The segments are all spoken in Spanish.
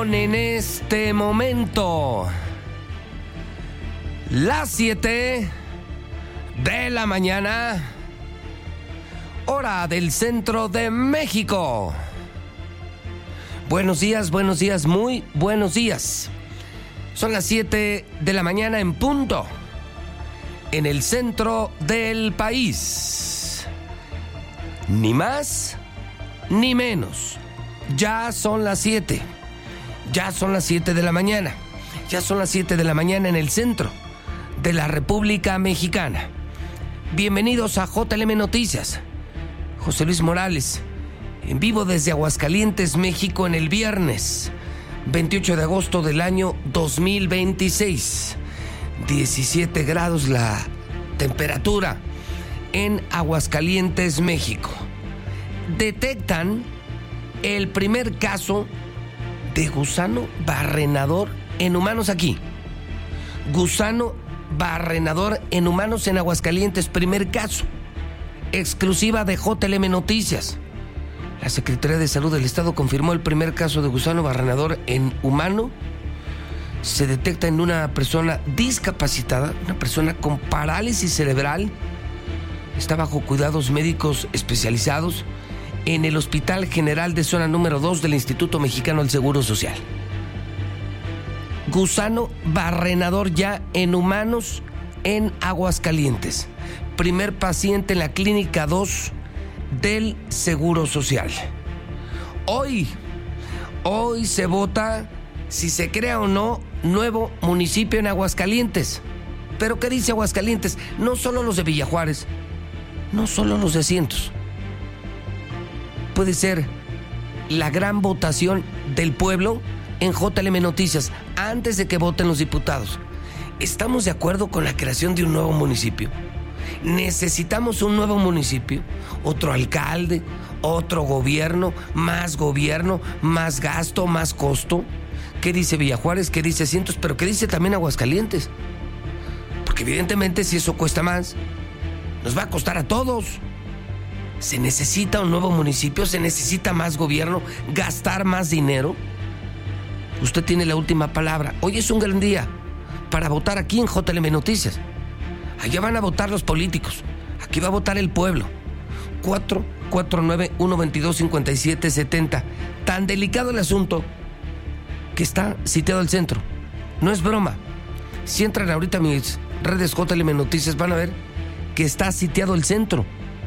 Son en este momento las 7 de la mañana, hora del centro de México. Buenos días, muy buenos días. Son las 7 de la mañana en punto, en el centro del país. Ni más ni menos. Ya son las 7. Ya son las 7 de la mañana. Ya son las 7 de la mañana en el centro de la República Mexicana. Bienvenidos a JLM Noticias. José Luis Morales, en vivo desde Aguascalientes, México, en el viernes 28 de agosto del año 2026. 17 grados la temperatura en Aguascalientes, México. Detectan el primer caso de gusano barrenador en humanos aquí. Gusano barrenador en humanos en Aguascalientes, primer caso. Exclusiva de JLM Noticias. La Secretaría de Salud del Estado confirmó el primer caso de gusano barrenador en humano. Se detecta en una persona discapacitada, una persona con parálisis cerebral. Está bajo cuidados médicos especializados en el Hospital General de Zona número 2 del Instituto Mexicano del Seguro Social. Gusano barrenador ya en humanos en Aguascalientes. Primer paciente en la Clínica 2 del Seguro Social. Hoy se vota si se crea o no nuevo municipio en Aguascalientes. ¿Pero qué dice Aguascalientes? No solo los de Villajuárez, no solo los de Cientos. Puede ser la gran votación del pueblo en JLM Noticias antes de que voten los diputados. ¿Estamos de acuerdo con la creación de un nuevo municipio? ¿Necesitamos un nuevo municipio? ¿Otro alcalde? ¿Otro gobierno? ¿Más gasto? ¿Más costo? ¿Qué dice Villajuárez? ¿Qué dice Cientos? ¿Pero qué dice también Aguascalientes? Porque evidentemente si eso cuesta más, nos va a costar a todos. ¿Se necesita un nuevo municipio? ¿Se necesita más gobierno? ¿Gastar más dinero? Usted tiene la última palabra. Hoy es un gran día para votar aquí en JLM Noticias. Allá van a votar los políticos. Aquí va a votar el pueblo. 449-122-5770. Tan delicado el asunto que está sitiado el centro. No es broma. Si entran ahorita a mis redes JLM Noticias van a ver que está sitiado el centro.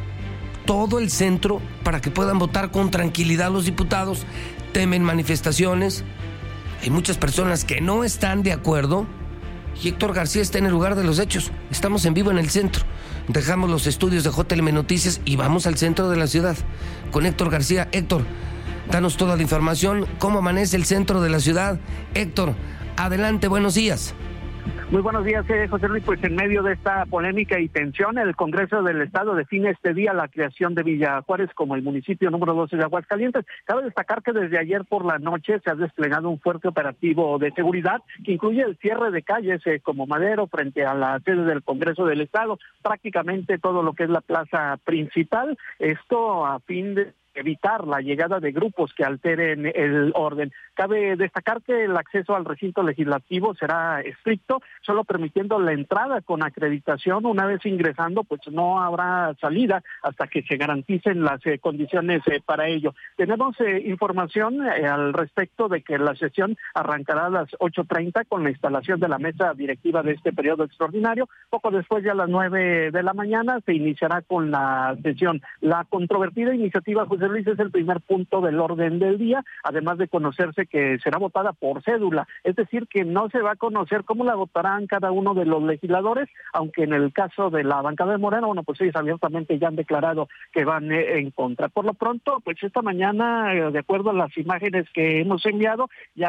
Todo el centro para que puedan votar con tranquilidad los diputados. Temen manifestaciones. Hay muchas personas que no están de acuerdo. Y Héctor García está en el lugar de los hechos. Estamos en vivo en el centro. Dejamos los estudios de JLM Noticias y vamos al centro de la ciudad con Héctor García. Héctor, danos toda la información. ¿Cómo amanece el centro de la ciudad? Héctor, adelante, buenos días. Muy buenos días, José Luis. Pues en medio de esta polémica y tensión, el Congreso del Estado define este día la creación de Villajuárez como el municipio número 12 de Aguascalientes. Cabe destacar que desde ayer por la noche se ha desplegado un fuerte operativo de seguridad que incluye el cierre de calles como Madero frente a la sede del Congreso del Estado, prácticamente todo lo que es la plaza principal. Esto a fin de evitar la llegada de grupos que alteren el orden. Cabe destacar que el acceso al recinto legislativo será estricto, solo permitiendo la entrada con acreditación. Una vez ingresando, pues no habrá salida hasta que se garanticen las condiciones para ello. Tenemos información al respecto de que la sesión arrancará a las 8:30 con la instalación de la mesa directiva de este periodo extraordinario. Poco después, ya a las 9 de la mañana, se iniciará con la sesión. La controvertida iniciativa, José Luis, es el primer punto del orden del día, además de conocerse que será votada por cédula, es decir, que no se va a conocer cómo la votarán cada uno de los legisladores, aunque en el caso de la bancada de Morena, bueno, pues ellos abiertamente ya han declarado que van en contra. Por lo pronto, pues esta mañana, de acuerdo a las imágenes que hemos enviado,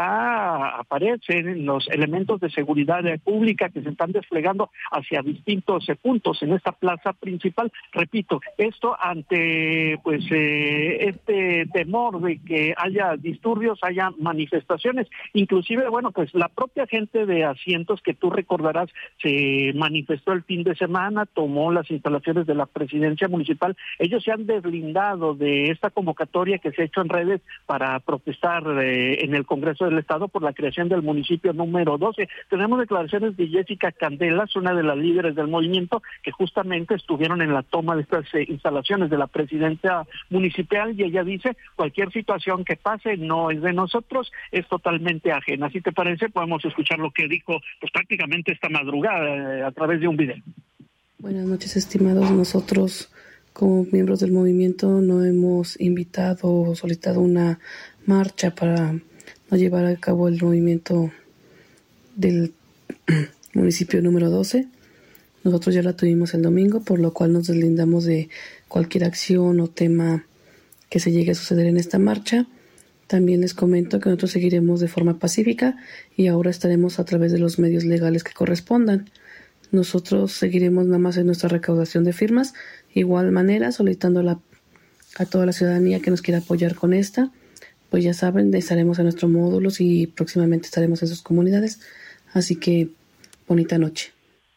ya aparecen los elementos de seguridad pública que se están desplegando hacia distintos puntos en esta plaza principal. Repito, esto ante pues este temor de que haya disturbios, haya manifestaciones. Inclusive, bueno, pues la propia gente de Asientos, que tú recordarás, se manifestó el fin de semana, tomó las instalaciones de la presidencia municipal. Ellos se han deslindado de esta convocatoria que se ha hecho en redes para protestar en el Congreso del Estado por la creación del municipio número 12. Tenemos declaraciones de Jessica Candelas, una de las líderes del movimiento, que justamente estuvieron en la toma de estas instalaciones de la presidencia municipal, y ella dice: cualquier situación que pase no es de nosotros, es totalmente ajena. Si te parece, podemos escuchar lo que dijo pues prácticamente esta madrugada a través de un video. Buenas noches, estimados. Nosotros, como miembros del movimiento, no hemos invitado o solicitado una marcha para no llevar a cabo el movimiento del municipio número 12. Nosotros ya la tuvimos el domingo, por lo cual nos deslindamos de cualquier acción o tema que se llegue a suceder en esta marcha. También les comento que nosotros seguiremos de forma pacífica y ahora estaremos a través de los medios legales que correspondan. Nosotros seguiremos nada más en nuestra recaudación de firmas, igual manera solicitando a toda la ciudadanía que nos quiera apoyar con esta. Pues ya saben, estaremos en nuestros módulos y próximamente estaremos en sus comunidades. Así que bonita noche.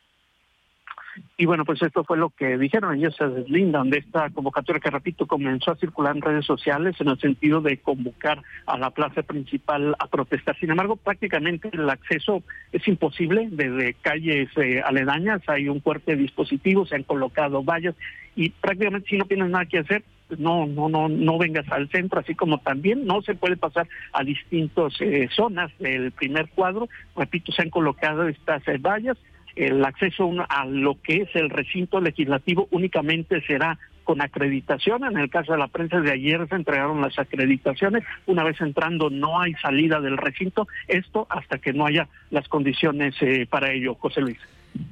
Y bueno, pues esto fue lo que dijeron. Ellos se deslindan de esta convocatoria que, repito, comenzó a circular en redes sociales en el sentido de convocar a la plaza principal a protestar. Sin embargo, prácticamente el acceso es imposible desde calles aledañas. Hay un fuerte dispositivo, se han colocado vallas y prácticamente si no tienes nada que hacer, pues no vengas al centro, así como también no se puede pasar a distintas zonas del primer cuadro. Repito, se han colocado estas vallas. El acceso a lo que es el recinto legislativo únicamente será con acreditación. En el caso de la prensa de ayer se entregaron las acreditaciones. Una vez entrando no hay salida del recinto, esto hasta que no haya las condiciones para ello, José Luis.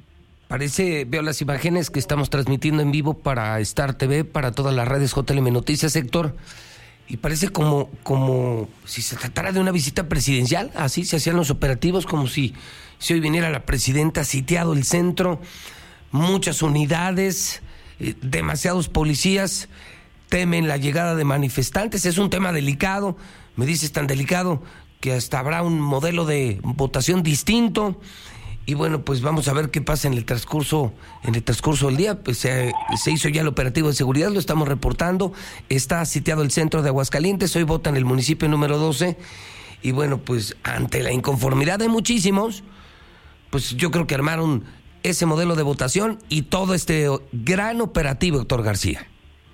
Veo las imágenes que estamos transmitiendo en vivo para Star TV, para todas las redes JLM Noticias, Héctor, y parece como si se tratara de una visita presidencial. Así se hacían los operativos, como si hoy viniera la presidenta, sitiado el centro, muchas unidades, demasiados policías, temen la llegada de manifestantes. Es un tema delicado, me dices tan delicado que hasta habrá un modelo de votación distinto. Y bueno, pues vamos a ver qué pasa en el transcurso del día. Pues se hizo ya el operativo de seguridad, lo estamos reportando. Está sitiado el centro de Aguascalientes, hoy vota en el municipio número 12. Y bueno, pues ante la inconformidad de muchísimos, pues yo creo que armaron ese modelo de votación y todo este gran operativo, doctor García.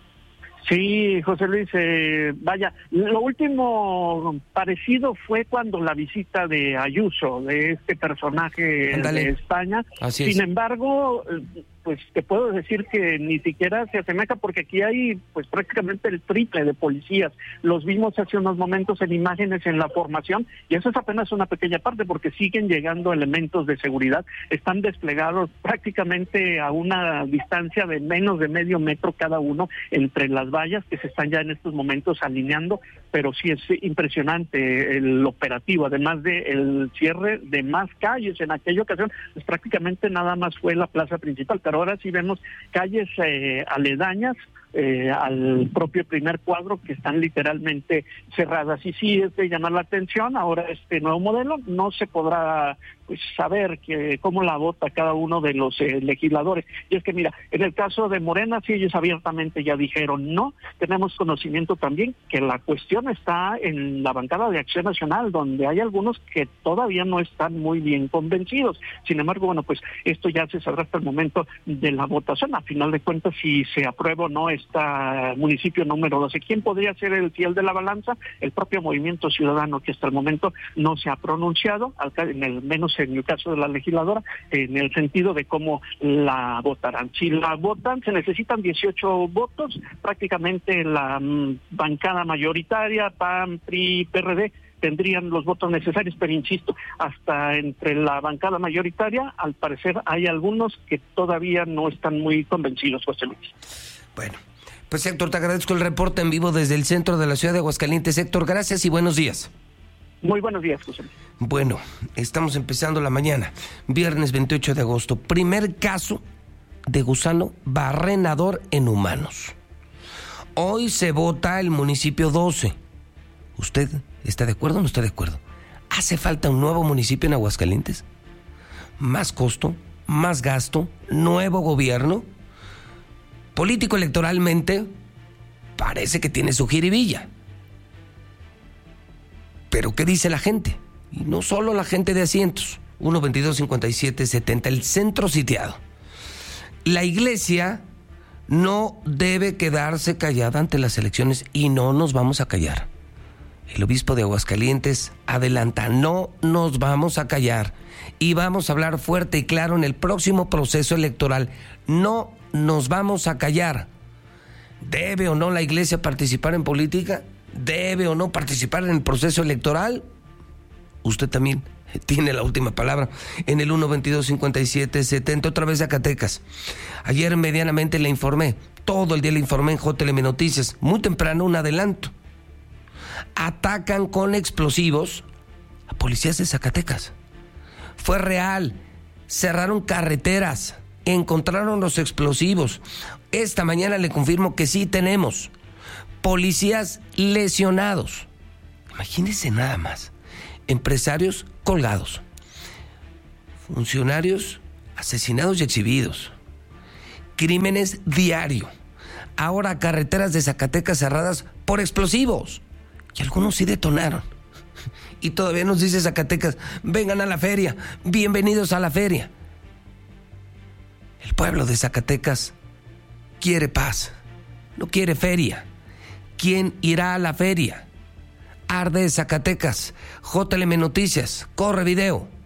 Sí, José Luis, vaya, lo último parecido fue cuando la visita de Ayuso, de este personaje de España. Así Sin embargo, pues te puedo decir que ni siquiera se asemeja, porque aquí hay pues prácticamente el triple de policías. Los vimos hace unos momentos en imágenes en la formación, y eso es apenas una pequeña parte, porque siguen llegando elementos de seguridad. Están desplegados prácticamente a una distancia de menos de medio metro cada uno entre las vallas, que se están ya en estos momentos alineando, pero sí es impresionante el operativo, además de el cierre de más calles. En aquella ocasión pues prácticamente nada más fue la plaza principal, pero ahora sí vemos calles aledañas al propio primer cuadro que están literalmente cerradas. Y sí es de llamar la atención ahora este nuevo modelo. No se podrá pues saber cómo la vota cada uno de los legisladores. Y es que mira, en el caso de Morena, sí, ellos abiertamente ya dijeron no. Tenemos conocimiento también que la cuestión está en la bancada de Acción Nacional, donde hay algunos que todavía no están muy bien convencidos. Sin embargo, bueno, pues esto ya se sabrá hasta el momento de la votación. A final de cuentas, si se aprueba o no esta municipio número 12. ¿Quién podría ser el fiel de la balanza? El propio Movimiento Ciudadano, que hasta el momento no se ha pronunciado, menos en el caso de la legisladora, en el sentido de cómo la votarán. Si la votan, se necesitan 18 votos, prácticamente la bancada mayoritaria, PAN, PRI, PRD, tendrían los votos necesarios, pero insisto, hasta entre la bancada mayoritaria, al parecer hay algunos que todavía no están muy convencidos, José Luis. Bueno, pues Héctor, te agradezco el reporte en vivo desde el centro de la ciudad de Aguascalientes. Héctor, gracias y buenos días. Muy buenos días, José Luis. Bueno, estamos empezando la mañana, viernes 28 de agosto. Primer caso de gusano barrenador en humanos. Hoy se vota el municipio 12. ¿Usted está de acuerdo o no está de acuerdo? ¿Hace falta un nuevo municipio en Aguascalientes? ¿Más costo? ¿Más gasto? ¿Nuevo gobierno? Político electoralmente parece que tiene su jiribilla. Pero ¿qué dice la gente? Y no solo la gente de asientos. 1-22-57-70, el centro sitiado. La iglesia no debe quedarse callada ante las elecciones y no nos vamos a callar. El obispo de Aguascalientes adelanta, no nos vamos a callar y vamos a hablar fuerte y claro en el próximo proceso electoral. No nos vamos a callar. ¿Debe o no la iglesia participar en política? ¿Debe o no participar en el proceso electoral? Usted también tiene la última palabra en el 1-22-57-70, otra vez Zacatecas. Ayer medianamente le informé, todo el día le informé en JLM Noticias, muy temprano un adelanto. Atacan con explosivos a policías de Zacatecas. Fue real, cerraron carreteras, encontraron los explosivos. Esta mañana le confirmo que sí tenemos policías lesionados. Imagínense nada más. Empresarios colgados, funcionarios asesinados y exhibidos, crímenes diario, ahora carreteras de Zacatecas cerradas por explosivos, y algunos sí detonaron, y todavía nos dice Zacatecas, vengan a la feria, bienvenidos a la feria. El pueblo de Zacatecas quiere paz, no quiere feria. ¿Quién irá a la feria? Arde Zacatecas, JLM Noticias, corre video.